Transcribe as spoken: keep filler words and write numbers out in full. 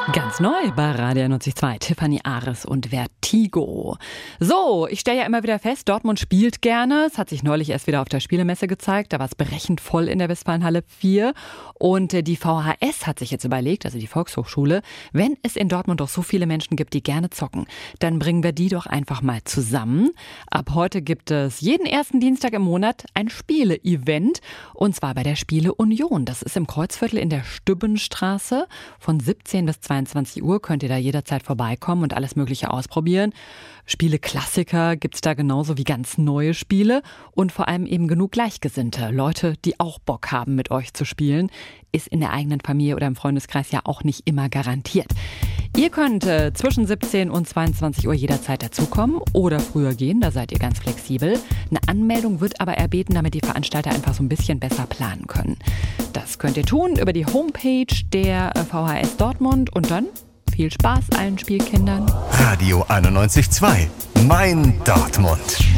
Ganz neu bei Radio neunzig Komma zwei, Tiffany Ares und Vertigo. So, ich stelle ja immer wieder fest, Dortmund spielt gerne. Es hat sich neulich erst wieder auf der Spielemesse gezeigt. Da war es berechend voll in der Westfalenhalle vier. Und die V H S hat sich jetzt überlegt, also die Volkshochschule, wenn es in Dortmund doch so viele Menschen gibt, die gerne zocken, dann bringen wir die doch einfach mal zusammen. Ab heute gibt es jeden ersten Dienstag im Monat ein Spiele-Event. Und zwar bei der Spiele Union. Das ist im Kreuzviertel in der Stübbenstraße. Von siebzehn bis zweiundzwanzig Uhr könnt ihr da jederzeit vorbeikommen und alles Mögliche ausprobieren. Spiele-Klassiker gibt's da genauso wie ganz neue Spiele und vor allem eben genug Gleichgesinnte. Leute, die auch Bock haben, mit euch zu spielen, ist in der eigenen Familie oder im Freundeskreis ja auch nicht immer garantiert. Ihr könnt äh, zwischen siebzehn und zweiundzwanzig Uhr jederzeit dazukommen oder früher gehen, da seid ihr ganz flexibel. Eine Anmeldung wird aber erbeten, damit die Veranstalter einfach so ein bisschen besser planen können. Das könnt ihr tun über die Homepage der äh, V H S Dortmund und dann viel Spaß allen Spielkindern. Radio einundneunzig Komma zwei, mein Dortmund.